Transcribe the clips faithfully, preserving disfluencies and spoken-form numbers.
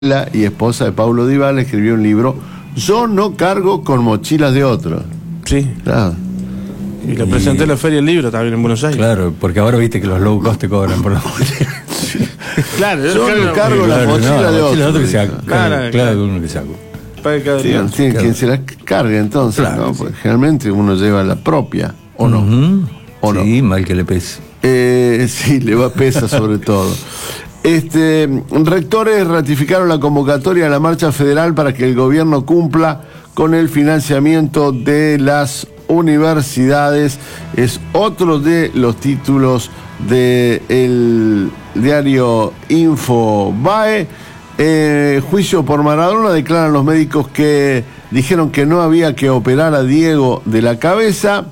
y esposa de Paulo Dybala, escribió un libro, Yo no cargo con mochilas de otros. Sí. Claro. Y lo presenté en la Feria del Libro también en Buenos Aires. Claro, porque ahora viste que los low cost te cobran por la mochila. Claro, yo no cargo, cargo la claro, mochila no, de otro. otro que sea, Claro, claro, claro. claro, uno que sea. Sí, tiene claro. Quien se la cargue entonces, Claro, ¿no? sí. Porque generalmente uno lleva la propia, ¿o no? Uh-huh. ¿O no? Sí, mal que le pese. Eh, sí, le va pesa sobre todo. Este, rectores ratificaron la convocatoria de la marcha federal para que el gobierno cumpla con el financiamiento de las universidades. Es otro de los títulos del diario Infobae. Eh, juicio por Maradona, declaran los médicos que dijeron que no había que operar a Diego de la cabeza.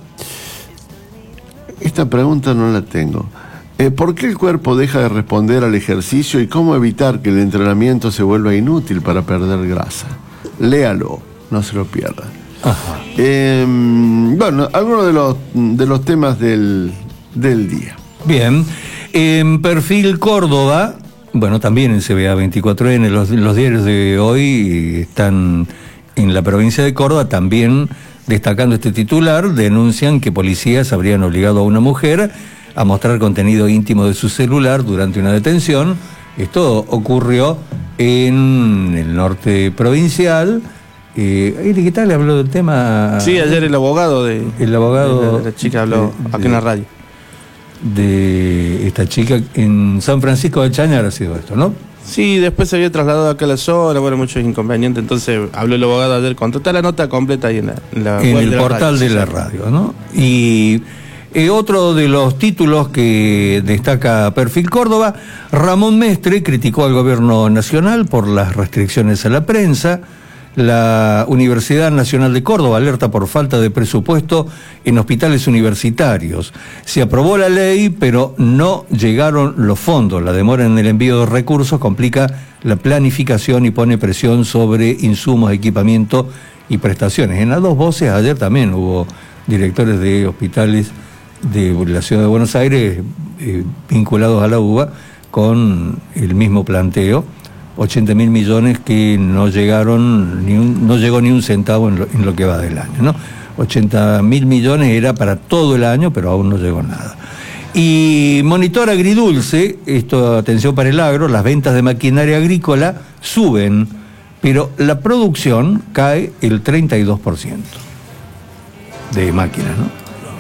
Esta pregunta no la tengo. Eh, ¿Por qué el cuerpo deja de responder al ejercicio y cómo evitar que el entrenamiento se vuelva inútil para perder grasa? Léalo, no se lo pierda. Ajá. Eh, bueno, algunos de los, de los temas del, del día. Bien, en Perfil Córdoba, bueno, también en C B A veinticuatro ene, los, los diarios de hoy están en la provincia de Córdoba, también destacando este titular, denuncian que policías habrían obligado a una mujer a mostrar contenido íntimo de su celular durante una detención. Esto ocurrió en el norte provincial. Eh, ¿Qué tal? ¿Le habló del tema? Sí, ayer el abogado de... El abogado... de la, la chica habló de, aquí en la radio. De esta chica en San Francisco de Chañar ha sido esto, ¿no? Sí, después se había trasladado acá a la zona, bueno, muchos inconvenientes, entonces habló el abogado ayer, contó la nota completa ahí en, la, en, la en web el de la portal radio, de sí, la sí. radio, ¿no? Y eh, otro de los títulos que destaca Perfil Córdoba, Ramón Mestre criticó al gobierno nacional por las restricciones a la prensa. La Universidad Nacional de Córdoba alerta por falta de presupuesto en hospitales universitarios. Se aprobó la ley, pero no llegaron los fondos. La demora en el envío de recursos complica la planificación y pone presión sobre insumos, equipamiento y prestaciones. En las dos voces, ayer también hubo directores de hospitales de la ciudad de Buenos Aires eh, vinculados a la U B A con el mismo planteo. ochenta mil millones que no llegaron, ni un, no llegó ni un centavo en lo, en lo que va del año, ¿no? ochenta mil millones era para todo el año, pero aún no llegó nada. Y Monitor Agridulce, esto, atención para el agro, las ventas de maquinaria agrícola suben, pero la producción cae el treinta y dos por ciento de máquinas, ¿no?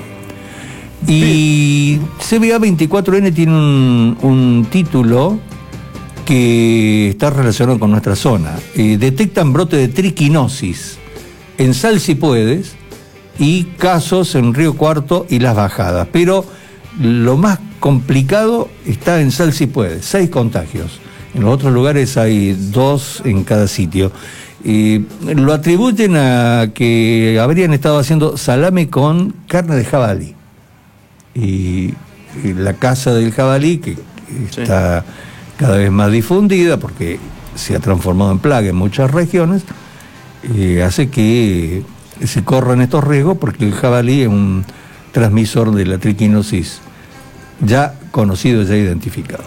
Y C B A veinticuatro ene tiene un, un título que está relacionado con nuestra zona. Eh, detectan brote de triquinosis en Salsipuedes y casos en Río Cuarto y Las Bajadas. Pero lo más complicado está en Salsipuedes, seis contagios. En los otros lugares hay dos en cada sitio. Eh, lo atribuyen a que habrían estado haciendo salame con carne de jabalí. Y, y la caza del jabalí, que está... Sí. cada vez más difundida porque se ha transformado en plaga en muchas regiones, eh, hace que se corran estos riesgos porque el jabalí es un transmisor de la triquinosis ya conocido, ya identificado.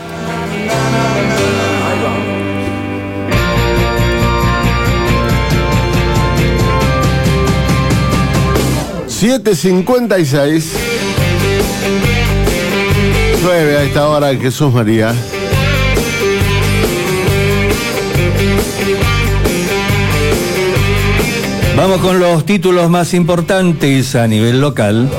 siete cincuenta y seis. Llueve a esta hora, Jesús María. Vamos con los títulos más importantes a nivel local.